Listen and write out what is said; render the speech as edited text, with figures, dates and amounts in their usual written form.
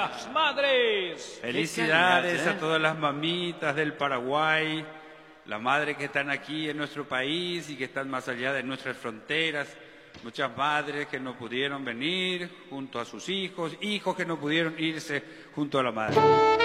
las madres. Felicidades calidad, ¿eh? a todas las mamitas del Paraguay, las madres que están aquí en nuestro país y que están más allá de nuestras fronteras. Muchas madres que no pudieron venir junto a sus hijos, hijos que no pudieron irse junto a la madre.